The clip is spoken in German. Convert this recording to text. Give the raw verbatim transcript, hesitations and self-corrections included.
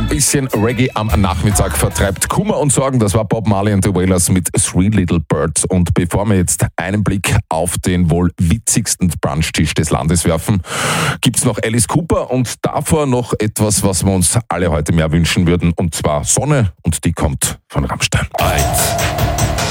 Ein bisschen Reggae am Nachmittag vertreibt Kummer und Sorgen. Das war Bob Marley and the Wailers mit Three Little Birds. Und bevor wir jetzt einen Blick auf den wohl witzigsten Brunchtisch des Landes werfen, gibt's noch Alice Cooper und davor noch etwas, was wir uns alle heute mehr wünschen würden. Und zwar Sonne, und die kommt von Rammstein. Eins.